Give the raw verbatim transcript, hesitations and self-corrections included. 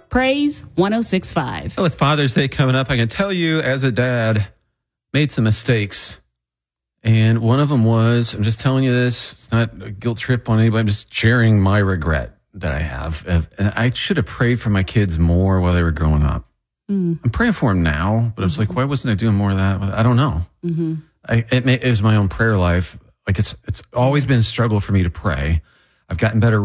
Praise one oh six point five. With Father's Day coming up, I can tell you as a dad, made some mistakes. And one of them was, I'm just telling you this, it's not a guilt trip on anybody, I'm just sharing my regret that I have. And I should have prayed for my kids more while they were growing up. Mm. I'm praying for them now, but I was mm-hmm. like, why wasn't I doing more of that? I don't know. Mm-hmm. I, it, it was my own prayer life. Like it's it's always been a struggle for me to pray. I've gotten better